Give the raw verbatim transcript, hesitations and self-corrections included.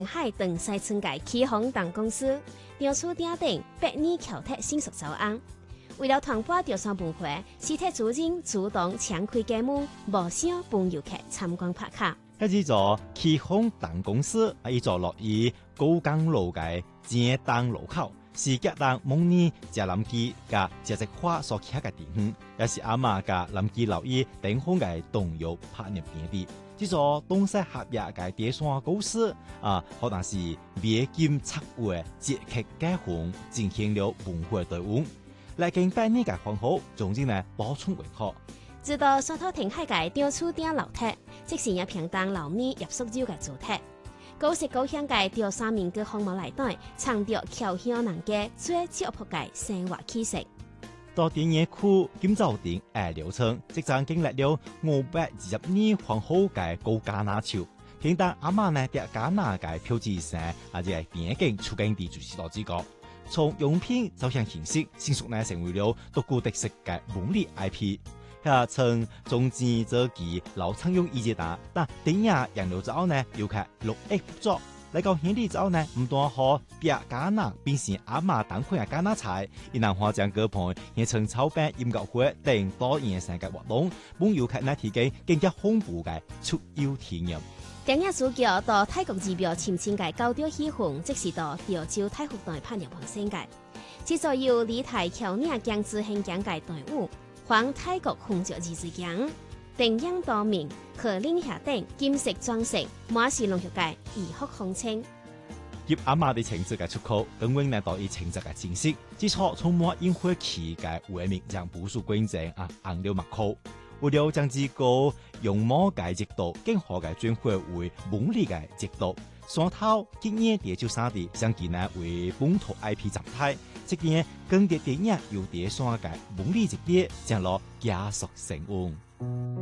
海等西村嘅啟宏等公司，調出訂定百年橋鐵新塑草案。為了傳播潮汕文化，西鐵主任主動搶開節目，無少本遊客參觀拍卡。 一支座啟宏等公司啊，一座落於高江路嘅正東路口，是吉當蒙尼加林基嘅石石花所起嘅地方，也是阿媽嘅林基樓宇頂峰嘅動搖拍入邊啲。呢座東西合約嘅第三故事啊，可能是美金策劃節劇解放進行了文化隊伍，嚟經百年嘅環好，總之呢補充為好。 直到沙頭停海嘅調出頂樓梯，即是也平當樓面入宿洲嘅主題。高色高香嘅調三面嘅項目嚟對，強調僑鄉人嘅最質樸嘅生活氣息。 到電影區金枣店誒流程，即將經歷了五百二十年環好嘅高加納潮，見到阿媽呢啲加納嘅標誌性，或者係電影出景地就是多之個。從用片走向形式，迅速呢成為了獨具特色嘅文藝 I P。下從中間早期老常用意見打，但電影人流之後呢，又係六 A 不足。嚟到現地之後呢，唔單可別加納變成阿媽當款嘅加納菜，而南華將各盤亦從草餅音樂會等多元性嘅活動，本遊客呢提供更加豐富嘅出遊體驗。 電影主角到泰國寺廟親親嘅高調起哄，即是到潮州太湖內拍入旁生界，製作由李台橋呢江之興講嘅隊伍，環泰國紅石二之江。定影多面，可令下頂金色裝飾，馬是龍血界異曲風情。 入阿媽的情節嘅出口，更永呢到以情節嘅展示，之初充滿煙火氣嘅畫面，將無數觀眾啊紅了目眶。為了將之個用魔嘅節度，更好嘅轉化為文藝嘅節度。山頭今年第九三地相見呢為本土 I P 狀態，即年更迭電影由第三嘅文藝節點，將落加速成功。